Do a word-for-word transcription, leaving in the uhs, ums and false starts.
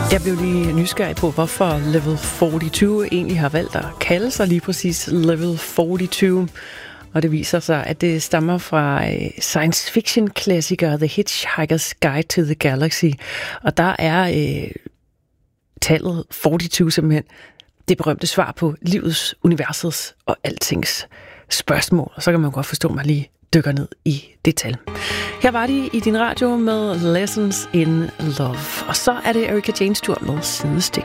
Jeg blev lige nysgerrig på, hvorfor Level fireogfyrre egentlig har valgt at kalde sig lige præcis Level fireogtyve. Og det viser sig, at det stammer fra science fiction klassiker The Hitchhiker's Guide to the Galaxy. Og der er øh, tallet fireogtyve simpelthen det berømte svar på livets, universets og altings spørgsmål. Og så kan man godt forstå, at man lige dykker ned i det tal. Her var de i din radio med Lessons in Love. Og så er det Erika Janes tur med Sidestik.